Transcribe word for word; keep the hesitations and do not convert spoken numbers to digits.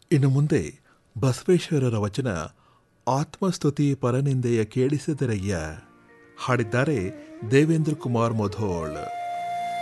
ಇನ್ನು ಮುಂದೆ ಬಸವೇಶ್ವರರ ವಚನ ಆತ್ಮಸ್ತುತಿ ಪರನಿಂದೆಯ ಕೇಳಿಸಿದರಯ್ಯ. ಹಾಡಿದ್ದಾರೆ ದೇವೇಂದ್ರ ಕುಮಾರ್ ಮೊಧೋಳ್.